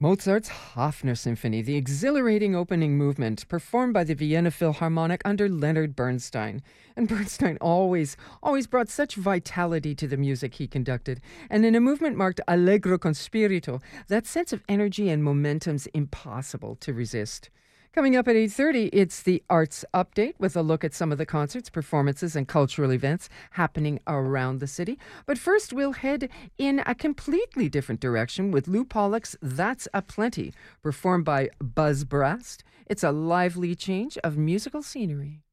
Mozart's Hafner Symphony, the exhilarating opening movement performed by the Vienna Philharmonic under Leonard Bernstein. And Bernstein always brought such vitality to the music he conducted. And in a movement marked Allegro con spirito, that sense of energy and momentum's impossible to resist. Coming up at 8:30, it's the Arts Update with a look at some of the concerts, performances, and cultural events happening around the city. But first, we'll head in a completely different direction with Lou Pollock's That's a Plenty, performed by Buzz Brast. It's a lively change of musical scenery.